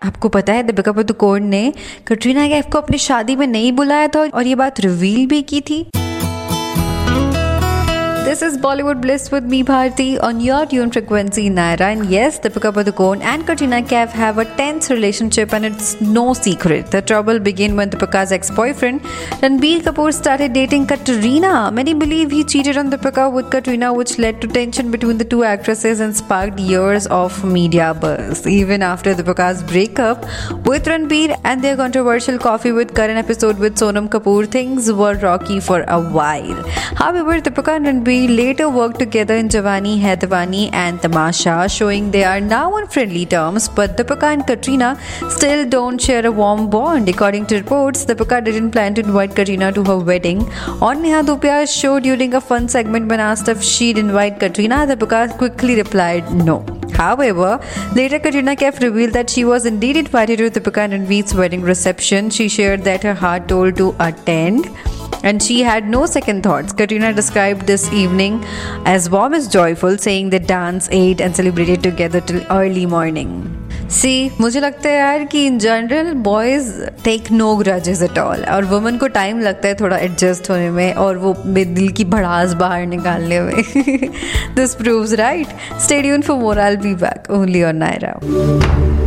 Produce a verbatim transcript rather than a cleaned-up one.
आपको पता है दीपिका पादुकोण ने कटरीना कैफ को अपनी शादी में नहीं बुलाया था और ये बात रिवील भी की थी। This is Bollywood Bliss with me Bharti on your tune frequency Naira, and yes, Deepika Padukone and Katrina Kaif have a tense relationship and it's no secret. The trouble began when Deepika's ex-boyfriend Ranbir Kapoor started dating Katrina. Many believe he cheated on Deepika with Katrina, which led to tension between the two actresses and sparked years of media buzz. Even after Deepika's breakup with Ranbir and their controversial Coffee with Karan episode with Sonam Kapoor, things were rocky for a while. However, Deepika and Ranbir later worked together in Jawani Hai Diwani and Tamasha, showing they are now on friendly terms, but Deepika and Katrina still don't share a warm bond. According to reports, Deepika didn't plan to invite Katrina to her wedding. On Neha Dhupia's show during a fun segment when asked if she'd invite Katrina, Deepika quickly replied no. However, later Katrina Kaif revealed that she was indeed invited to Deepika and Ranveer's wedding reception. She shared that her heart told to attend and she had no second thoughts. Katrina described this evening as warm as joyful, saying they danced, ate and celebrated together till early morning. See, मुझे लगता है यार कि in general boys take no grudges at all और women को time लगता है थोड़ा adjust होने में और वो दिल की भड़ास बाहर निकालने में. This proves right. Stay tuned for more. I'll be back only on Naira.